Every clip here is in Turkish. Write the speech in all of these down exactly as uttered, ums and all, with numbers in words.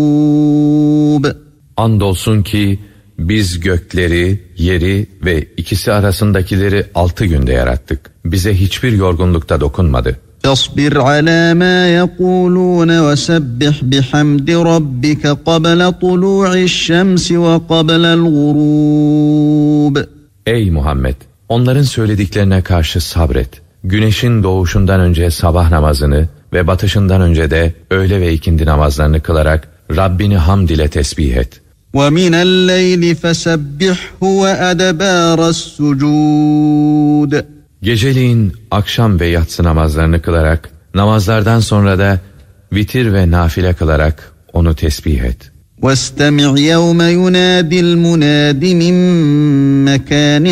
Andolsun ki biz gökleri, yeri ve ikisi arasındakileri altı günde yarattık. Bize hiçbir yorgunlukta dokunmadı. فاصبر على ما يقولون وسبح بحمد ربك قبل طلوع الشمس وقبل الغروب. Ey Muhammed! Onların söylediklerine karşı sabret. Güneşin doğuşundan önce sabah namazını ve batışından önce de öğle ve ikindi namazlarını kılarak Rabbini hamd ile tesbih et. وَمِنَ اللَّيْلِ فَسَبِّحْهُ وَأَدْبَارَ السُّجُودِ. Geceliğin akşam ve yatsı namazlarını kılarak, namazlardan sonra da vitir ve nafile kılarak onu tesbih et. وَاسْتَمِعْ يَوْمَ يُنَادِ الْمُنَادِ مِنْ مَكَانٍ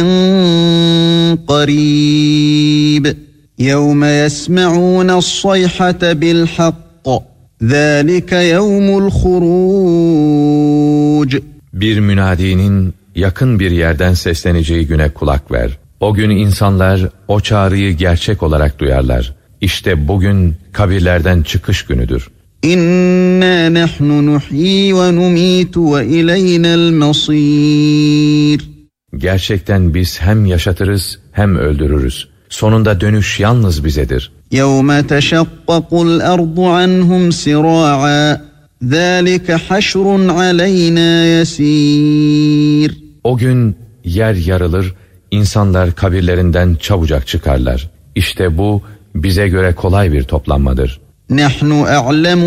قَرِيبٍ يَوْمَ يَسْمَعُونَ الصَّيْحَةَ بِالْحَقِّ ذَٰلِكَ يَوْمُ الْخُرُوجِ. Bir münadinin yakın bir yerden sesleneceği güne kulak ver. O gün insanlar o çağrıyı gerçek olarak duyarlar. İşte bugün kabirlerden çıkış günüdür. İnna nahnu nuhyi ve numitu ve ilayna'l masir. Gerçekten biz hem yaşatırız hem öldürürüz. Sonunda dönüş yalnız bizedir. Yevme teşakkakul ardu anhum sira'a. Zalika haşrun aleyna yesir. O gün yer yarılır, insanlar kabirlerinden çabucak çıkarlar. İşte bu bize göre kolay bir toplanmadır. Nahnu a'lemu